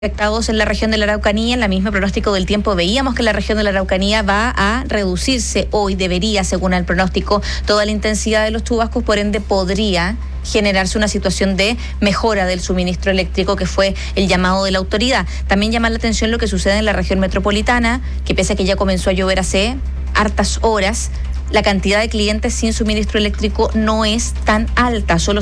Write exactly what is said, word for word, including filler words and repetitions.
Afectados en la región de la Araucanía. En la misma pronóstico del tiempo veíamos que la región de la Araucanía va a reducirse hoy, debería, según el pronóstico, toda la intensidad de los chubascos, por ende podría generarse una situación de mejora del suministro eléctrico, que fue el llamado de la autoridad. También llama la atención lo que sucede en la región metropolitana, que pese a que ya comenzó a llover hace hartas horas, la cantidad de clientes sin suministro eléctrico no es tan alta, solo